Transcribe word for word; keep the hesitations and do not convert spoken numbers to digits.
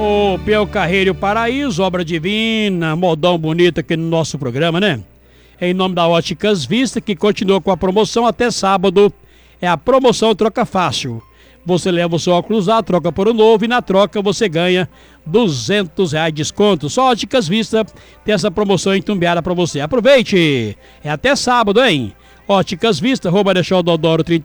O Peu Carreiro Paraíso, obra divina, modão bonito aqui no nosso programa, né? Em nome da Óticas Vista, que continua com a promoção até sábado. É a promoção Troca Fácil. Você leva o seu óculos lá, troca por um novo e na troca você ganha duzentos reais de desconto. Só Óticas Vista tem essa promoção entumbiada para você. Aproveite! É até sábado, hein? Óticas Vista, Rua Marechal Deodoro trinta